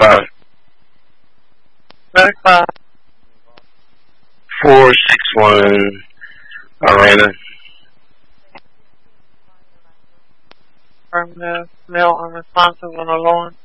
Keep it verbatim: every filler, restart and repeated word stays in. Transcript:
five. Medic five. four six one, Arena. Affirmative. Male unresponsive on alarm.